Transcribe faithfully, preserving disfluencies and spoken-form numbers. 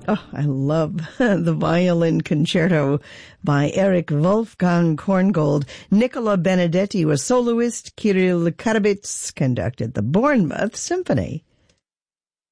Oh, I love the violin concerto by Eric Wolfgang Korngold. Nicola Benedetti was soloist. Kirill Karabits conducted the Bournemouth Symphony.